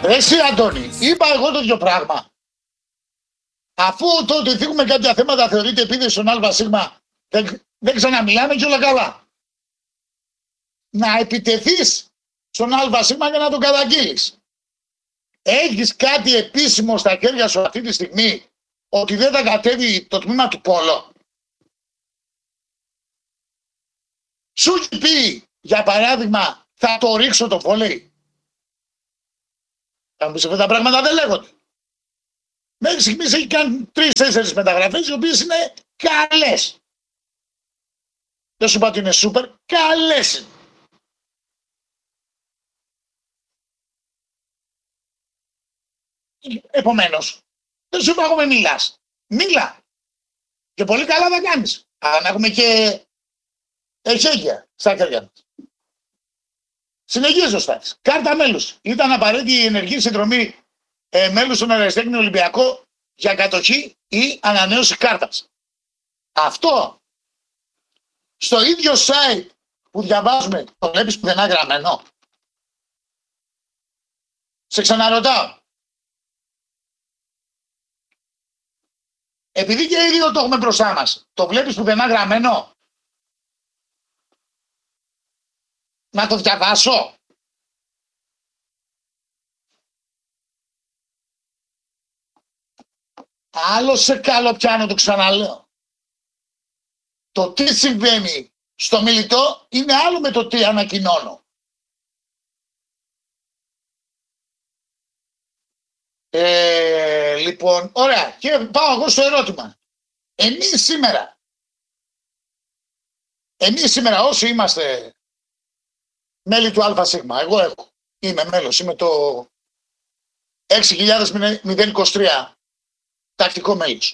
Εσύ Αντώνη, είπα εγώ το ίδιο πράγμα. Αφού το ότι θίγουμε κάποια θέματα θεωρείται επίδεση στον ΑΣ, δεν ξαναμιλάμε και όλα καλά. Να επιτεθείς στον ΑΣ για να τον καταγγείλεις. Έχεις κάτι επίσημο στα χέρια σου αυτή τη στιγμή ότι δεν θα κατέβει το τμήμα του Πόλο? Σου έχει πει, για παράδειγμα, θα το ρίξω το βόλεϊ? Θα μου πεις, αυτά τα πράγματα δεν λέγονται. Μέχρι στιγμής έχει κάνει 3-4 μεταγραφές οι οποίες είναι καλές. Δεν σου είπα ότι είναι σούπερ, καλές είναι. Επομένως, δεν σου είπα εγώ με μιλάς. Μίλα. Και πολύ καλά θα κάνεις. Αλλά να έχουμε και εχέγγυα στα χέρια μας. Συνεχίζω στάτης. Κάρτα μέλους. Ήταν απαραίτητη η ενεργή συνδρομή μέλους στον Ερασιτέχνη Ολυμπιακό για κατοχή ή ανανέωση κάρτας. Αυτό στο ίδιο site που διαβάζουμε το βλέπεις πουθενά γραμμένο? Σε ξαναρωτάω. Επειδή και οι δύο το έχουμε μπροστά μας, το βλέπεις πουθενά γραμμένο? Να το διαβάσω? Άλλο σε καλοπιάνω, το ξαναλέω. Το τι συμβαίνει στο μιλητό είναι άλλο με το τι ανακοινώνω. Λοιπόν, ωραία. Και πάω εγώ στο ερώτημα. Εμείς σήμερα όσοι είμαστε μέλη του ΑΣ, εγώ είμαι μέλος, είμαι το 6.023 τακτικό μέλος.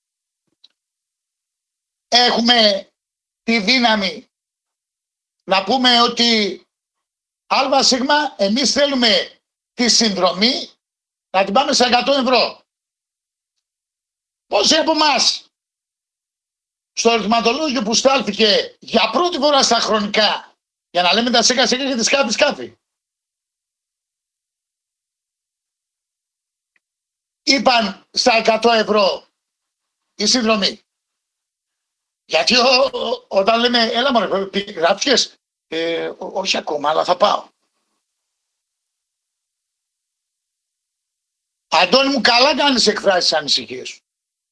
Έχουμε τη δύναμη να πούμε ότι ΑΣ, εμείς θέλουμε τη συνδρομή να την πάμε σε 100 ευρώ. Πόσοι από εμάς στο ερωτηματολόγιο που στάλθηκε για πρώτη φορά στα χρονικά, για να λέμε τα σέκα και τη σκάφη, είπαν στα 100 ευρώ η συνδρομή? Γιατί όταν λέμε έλα μωρέ, γράφτηκες? Όχι ακόμα, αλλά θα πάω. Αντώνη μου, καλά κάνεις εκφράσεις ανησυχίες σου.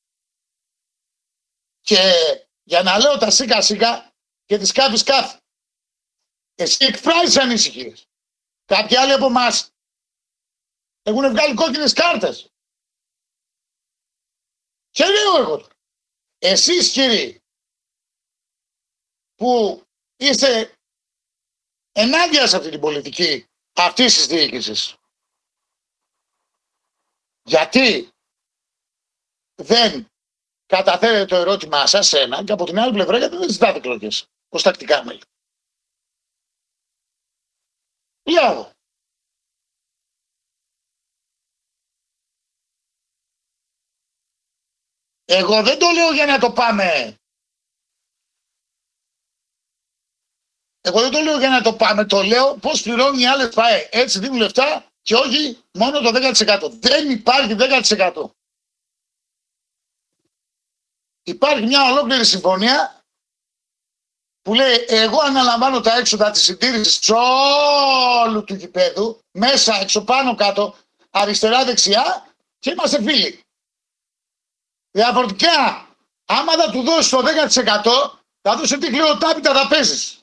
Και για να λέω τα σίκα σίκα και τη σκάφη. Εσύ εκφράζεις ανησυχίες. Κάποιοι άλλοι από εμάς έχουν βγάλει κόκκινες κάρτες. Και λέω εγώ τώρα, εσείς κύριοι που είστε ενάντια σε αυτή την πολιτική αυτής της διοίκησης, γιατί δεν καταφέρετε το ερώτημά σας σε ένα και από την άλλη πλευρά γιατί δεν ζητάτε εκλογές ως τακτικά μέλη? Λέω. Εγώ δεν το λέω για να το πάμε. Το λέω πώς πληρώνουν οι άλλες ΠΑΕ. Έτσι δίνουν λεφτά και όχι μόνο το 10%. Δεν υπάρχει 10%. Υπάρχει μια ολόκληρη συμφωνία που λέει εγώ αναλαμβάνω τα έξοδα της συντήρησης όλου του γηπέδου, μέσα, έξω, πάνω, κάτω, αριστερά, δεξιά και είμαστε φίλοι. Διαφορετικά, άμα θα του δώσεις το 10%, θα δώσεις τι χλιοτάπητα θα παίζεις.